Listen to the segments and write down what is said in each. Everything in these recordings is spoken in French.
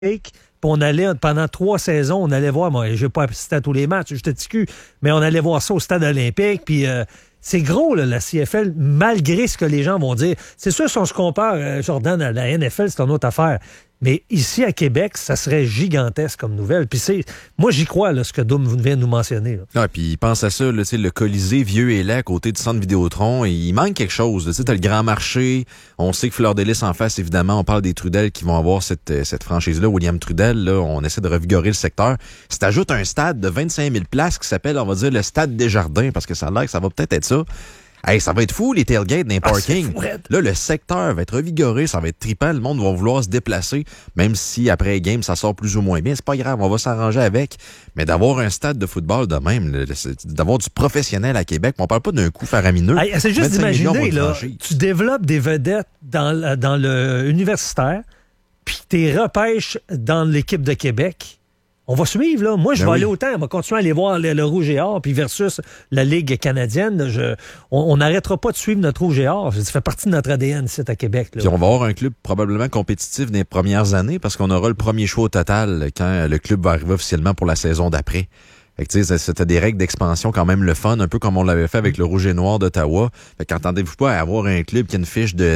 Puis on allait, pendant 3 saisons, on allait voir, moi, je n'ai pas assisté à tous les matchs, j'étais ticu, mais on allait voir ça au stade olympique, puis c'est gros, là, la CFL, malgré ce que les gens vont dire. C'est sûr, si on se compare, Jordan, à la NFL, c'est une autre affaire. Mais ici, à Québec, ça serait gigantesque comme nouvelle. Puis moi, j'y crois, là, ce que Doom vient de nous mentionner. Ah, puis pense à ça, là, le Colisée vieux et laid à côté du centre Vidéotron, et il manque quelque chose. Tu as le Grand Marché, on sait que Fleur de Lys en face, évidemment, on parle des Trudel qui vont avoir cette franchise-là. William Trudel, là, on essaie de revigorer le secteur. Si t'ajoutes un stade de 25 000 places qui s'appelle, on va dire, le Stade Desjardins, parce que ça a l'air que ça va peut-être être ça. Hey, ça va être fou, les tailgates dans les parkings. Là, le secteur va être revigoré, ça va être trippant. Le monde va vouloir se déplacer, même si après les games, ça sort plus ou moins bien. C'est pas grave, on va s'arranger avec. Mais d'avoir un stade de football de même, d'avoir du professionnel à Québec, on parle pas d'un coût faramineux. Hey, c'est juste d'imaginer, là, tu développes des vedettes dans le universitaire, puis tu les repêches dans l'équipe de Québec. On va suivre, là. Moi, je vais aller autant. On va continuer à aller voir le Rouge et Or, puis versus la Ligue canadienne. On n'arrêtera pas de suivre notre Rouge et Or. Ça fait partie de notre ADN ici à Québec. Là. Puis on va avoir un club probablement compétitif dans les premières années parce qu'on aura le premier choix au total quand le club va arriver officiellement pour la saison d'après. Fait que, tu sais, c'était des règles d'expansion quand même le fun, un peu comme on l'avait fait avec le Rouge et Noir d'Ottawa. Fait qu'entendez-vous pas à avoir un club qui a une fiche de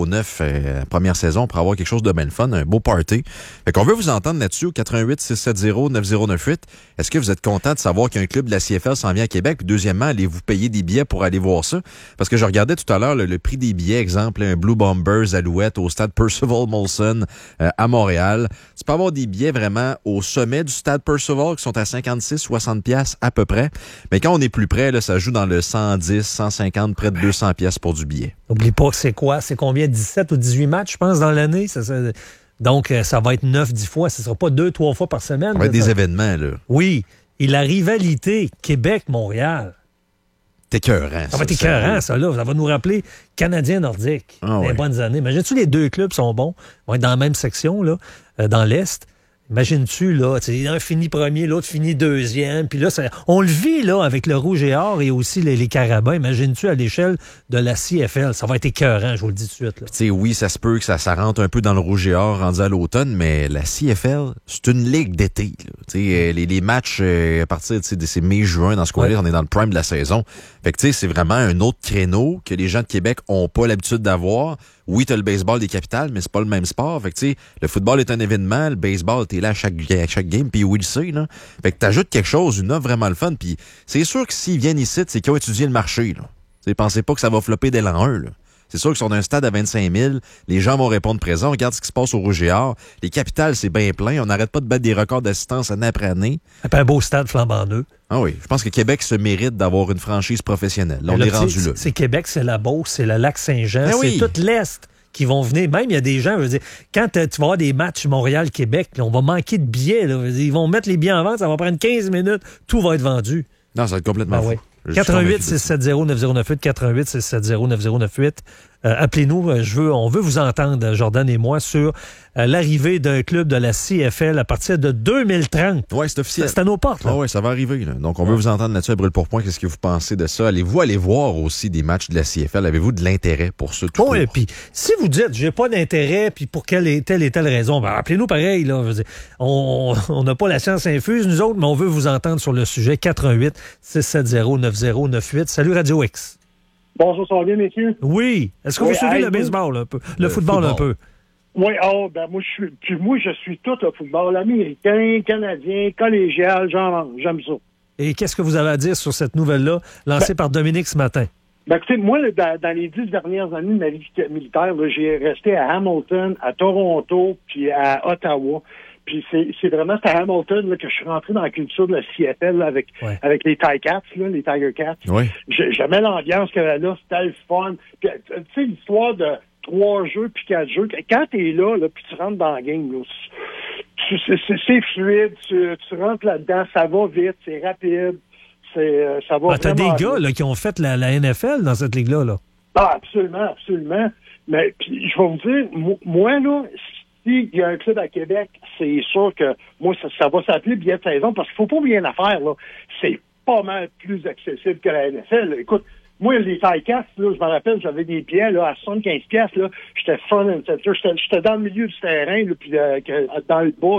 0-9 première saison pour avoir quelque chose de bien fun, un beau party. Fait qu'on veut vous entendre là-dessus au 88-670-9098. Est-ce que vous êtes content de savoir qu'un club de la CFL s'en vient à Québec? Puis deuxièmement, allez-vous payer des billets pour aller voir ça? Parce que je regardais tout à l'heure le prix des billets, exemple, un Blue Bombers Alouette au stade Percival Molson à Montréal. Tu peux avoir des billets vraiment au sommet du stade Percival qui sont à 56-60$ à peu près. Mais quand on est plus près, là, ça joue dans le 110, 150, près de 200$ pour du billet. N'oublie pas, c'est quoi? C'est combien? 17 ou 18 matchs, je pense, dans l'année? Donc, ça va être 9-10 fois. Ce ne sera pas 2-3 fois par semaine. Ça va être des événements, là. Oui. Et la rivalité Québec-Montréal. C'est écœurant. Ça va être écœurant, ça, là. Ça va nous rappeler Canadien-Nordique. Les bonnes années. Imagine-tu, les deux clubs sont bons. Ils vont être dans la même section, là, dans l'Est. Imagine-tu, là, un finit premier, l'autre finit deuxième, puis là, on le vit, là, avec le Rouge et Or et aussi les Carabins. Imagine-tu à l'échelle de la CFL. Ça va être écœurant, je vous le dis tout de suite. Tu sais, oui, ça se peut que ça rentre un peu dans le Rouge et Or rendu à l'automne, mais la CFL, c'est une ligue d'été. Tu sais, les matchs à partir de ces mai-juin, dans ce coin-là, on est dans le prime de la saison. Fait que, tu sais, c'est vraiment un autre créneau que les gens de Québec ont pas l'habitude d'avoir. Oui, t'as le baseball des capitales, mais c'est pas le même sport. Fait que, tu sais, le football est un événement, le baseball, t'es là à chaque game, puis oui, le sait, là. Fait que t'ajoutes quelque chose, une offre vraiment le fun, puis c'est sûr que s'ils viennent ici, c'est qu'ils ont étudié le marché, là. T'sais, pensez pas que ça va flopper dès l'an 1, là. C'est sûr qu'ils sont dans un stade à 25 000. Les gens vont répondre présent. Regarde ce qui se passe au Rouge et Or. Les capitales, c'est bien plein. On n'arrête pas de battre des records d'assistance année après année. Un beau stade flambant neuf. Ah oui. Je pense que Québec se mérite d'avoir une franchise professionnelle. Là, on est rendu là. C'est Québec, c'est la Beauce, c'est le Lac-Saint-Jean, c'est tout l'Est qui vont venir. Même, il y a des gens, je veux dire, quand tu vas avoir des matchs Montréal-Québec, là, on va manquer de billets. Là. Ils vont mettre les billets en vente, ça va prendre 15 minutes. Tout va être vendu. Non, ça va être complètement fou. 88-670-9098, 88-670-9098. Appelez-nous, on veut vous entendre, Jordan et moi, sur l'arrivée d'un club de la CFL à partir de 2030. Oui, c'est officiel. C'est à nos portes. Ah oui, ça va arriver. Là. Donc, on veut vous entendre là-dessus à Brûle pour point. Qu'est-ce que vous pensez de ça? Allez-vous aller voir aussi des matchs de la CFL? Avez-vous de l'intérêt pour ce tout? Oui, puis si vous dites, j'ai pas d'intérêt, puis pour telle et telle raison, ben, appelez-nous pareil. Là. Je veux dire, on n'a pas la science infuse, nous autres, mais on veut vous entendre sur le sujet. 88-670-9098. Salut Radio X. Bonjour, ça va bien, messieurs? Oui. Est-ce que vous suivez le baseball un peu? Le football un peu? Oui, moi je suis tout le football américain, canadien, collégial, j'aime ça. Et qu'est-ce que vous avez à dire sur cette nouvelle-là, lancée par Dominique ce matin? Écoutez, moi, dans les 10 dernières années de ma vie militaire, là, j'ai resté à Hamilton, à Toronto, puis à Ottawa. Puis c'est vraiment à Hamilton là, que je suis rentré dans la culture de la CFL là, avec les Ticats, les Tiger Cats. Oui. J'aimais l'ambiance qu'il y avait là, c'était le fun. Puis, tu sais, l'histoire de 3 jeux puis 4 jeux, quand t'es là puis tu rentres dans la game, là, c'est fluide, tu rentres là-dedans, ça va vite, c'est rapide, ça va t'as des gars là, qui ont fait la NFL dans cette ligue-là. Là. Ah, absolument. Mais puis je vais vous dire, moi, là, s'il y a un club à Québec, c'est sûr que moi, ça va s'appeler billet de saison parce qu'il faut pas bien la faire, là. C'est pas mal plus accessible que la NFL. Écoute, Moi, les taille-casses, là, je me rappelle, j'avais des billets là, à 75$, là, j'étais front and center. J'étais dans le milieu du terrain, là, puis dans le bas.